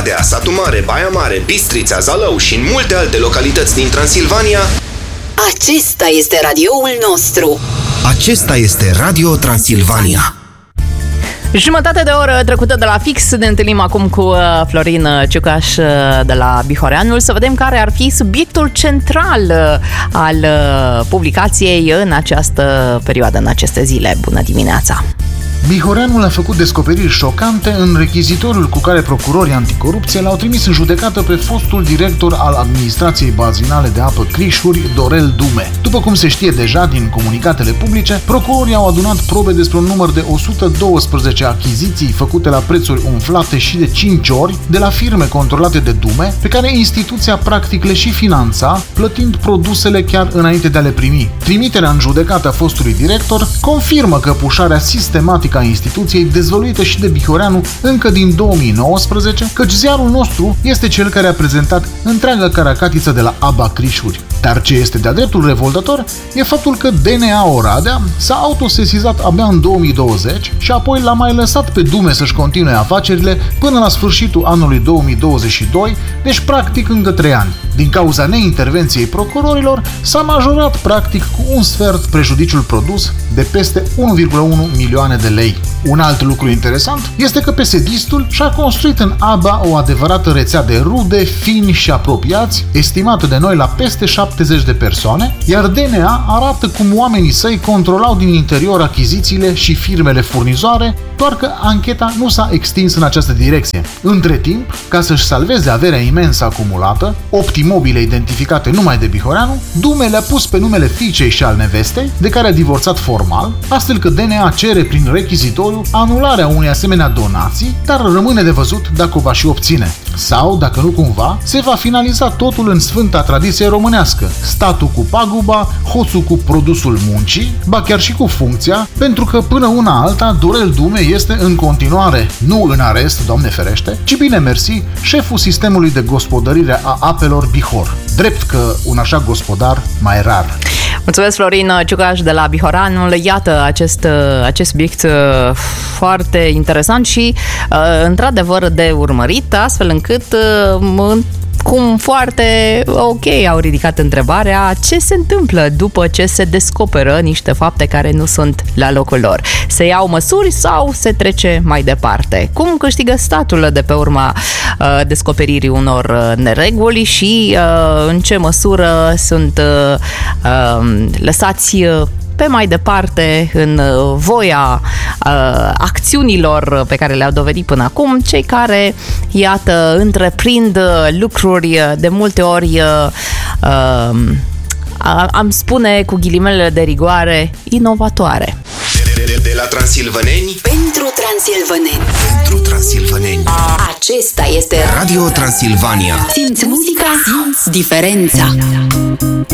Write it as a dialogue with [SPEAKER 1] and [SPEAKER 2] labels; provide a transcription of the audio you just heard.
[SPEAKER 1] Oradea, Satu Mare, Baia Mare, Bistrița, Zalău și în multe alte localități din Transilvania.
[SPEAKER 2] Acesta este radioul nostru.
[SPEAKER 1] Acesta este Radio Transilvania.
[SPEAKER 3] Jumătate de oră trecută de la fix, ne întâlnim acum cu Florin Ciucaș de la Bihoreanul să vedem care ar fi subiectul central al publicației în această perioadă, în aceste zile. Bună dimineața!
[SPEAKER 4] Bihoreanul a făcut descoperiri șocante în rechizitoriul cu care procurorii anticorupție l-au trimis în judecată pe fostul director al Administrației Bazinale de Apă Crișuri, Dorel Dume. După cum se știe deja din comunicatele publice, procurorii au adunat probe despre un număr de 112 achiziții făcute la prețuri umflate și de 5 ori de la firme controlate de Dume, pe care instituția practic le și finanța, plătind produsele chiar înainte de a le primi. Trimiterea în judecată a fostului director confirmă că pușarea sistematică a instituției, dezvăluită și de Bihoreanu încă din 2019, căci ziarul nostru este cel care a prezentat întreaga caracatiță de la ABA Crișuri. Dar ce este de-a dreptul revoltător e faptul că DNA Oradea s-a autosesizat abia în 2020 și apoi l-a mai lăsat pe Dume să-și continue afacerile până la sfârșitul anului 2022, deci practic încă 3 ani. Din cauza neintervenției procurorilor, s-a majorat practic cu un sfert prejudiciul produs de peste 1,1 milioane de lei. Un alt lucru interesant este că PSD-istul și-a construit în ABA o adevărată rețea de rude, fini și apropiați, estimată de noi la peste 70 de persoane, iar DNA arată cum oamenii săi controlau din interior achizițiile și firmele furnizoare, doar că ancheta nu s-a extins în această direcție. Între timp, ca să-și salveze averea imensă acumulată, 8 imobile identificate numai de Bihoreanu, Dume le-a pus pe numele fiicei și al nevestei, de care a divorțat formal, astfel că DNA cere prin rechizitoriu anularea unei asemenea donații, dar rămâne de văzut dacă o va și obține. Sau, dacă nu cumva, se va finaliza totul în sfânta tradiție românească, statul cu paguba, hoțul cu produsul muncii, ba chiar și cu funcția, pentru că până una alta Dorel Dume este în continuare, nu în arest, Doamne ferește, ci bine mersi, șeful sistemului de gospodărire a apelor Bihor. Drept că un așa gospodar mai rar.
[SPEAKER 3] Mulțumesc, Florin Ciucaș de la Bihoreanul. Iată acest subiect foarte interesant și într-adevăr de urmărit, astfel încât cum foarte ok au ridicat întrebarea ce se întâmplă după ce se descoperă niște fapte care nu sunt la locul lor. Se iau măsuri sau se trece mai departe? Cum câștigă statul de pe urma descoperirii unor nereguli și în ce măsură sunt lăsați pe mai departe în voia acțiunilor pe care le-au dovedit până acum, cei care, iată, întreprind lucruri de multe ori, am spune cu ghilimele de rigoare, inovatoare.
[SPEAKER 1] De la transilvăneni
[SPEAKER 2] Pentru transilvăneni.
[SPEAKER 1] Pentru transilvăneni.
[SPEAKER 2] Acesta este
[SPEAKER 1] Radio Transilvania.
[SPEAKER 2] Simți muzica, simți diferența.